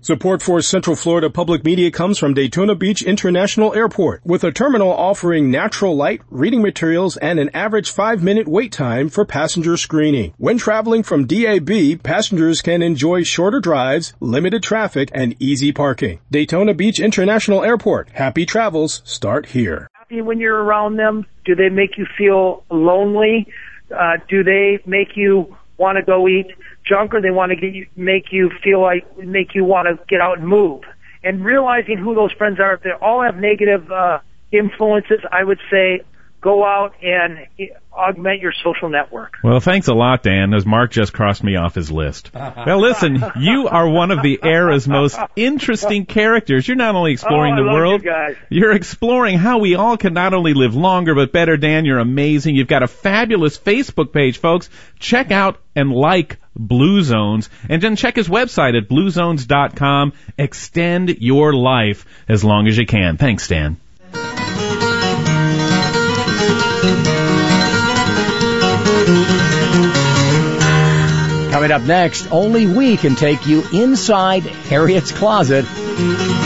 Support for Central Florida Public Media comes from Daytona Beach International Airport, with a terminal offering natural light, reading materials, and an average 5-minute wait time for passenger screening. When traveling from DAB, passengers can enjoy shorter drives, limited traffic, and easy parking. Daytona Beach International Airport. Happy travels start here. When you're around them, do they make you feel lonely? Do they make you want to go eat junk, or they want to make you want to get out and move? And realizing who those friends are, if they all have negative influences, I would say go out and augment your social network. Well, thanks a lot, Dan, as Mark just crossed me off his list. Well, listen, you are one of the era's most interesting characters. You're not only exploring the world, you're exploring how we all can not only live longer but better. Dan, you're amazing. You've got a fabulous Facebook page, folks. Check out and like Blue Zones, and then check his website at bluezones.com. Extend your life as long as you can. Thanks, Dan. Coming up next, only we can take you inside Harriet's closet.